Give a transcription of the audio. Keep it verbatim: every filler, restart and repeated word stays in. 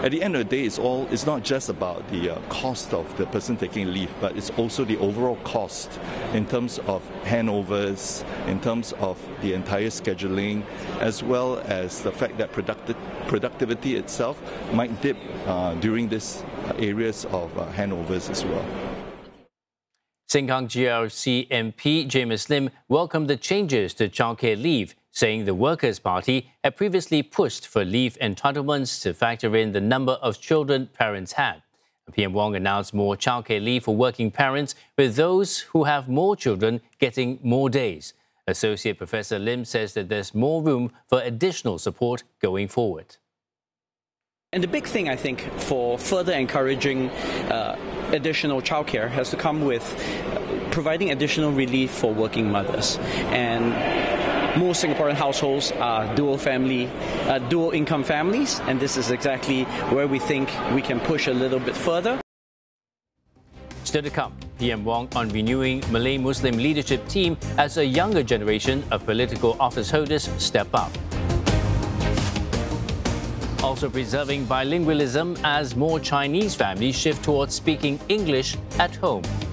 at the end of the day, it's all it's not just about the uh, cost of the person taking leave, but it's also the overall cost in terms of handovers, in terms of the entire scheduling, as well as the fact that producti- productivity itself might dip uh, during these areas of uh, handovers as well. Sengkang G R C M P James Lim welcomed the changes to childcare leave, saying the Workers' Party had previously pushed for leave entitlements to factor in the number of children parents had. P M Wong announced more childcare leave for working parents, with those who have more children getting more days. Associate Professor Lim says that there's more room for additional support going forward. And the big thing, I think, for further encouraging uh, additional childcare has to come with uh, providing additional relief for working mothers. And most Singaporean households are dual family, uh, dual income families, and this is exactly where we think we can push a little bit further. Still to come, P M Wong on renewing Malay Muslim leadership team as a younger generation of political office holders step up. Also preserving bilingualism as more Chinese families shift towards speaking English at home.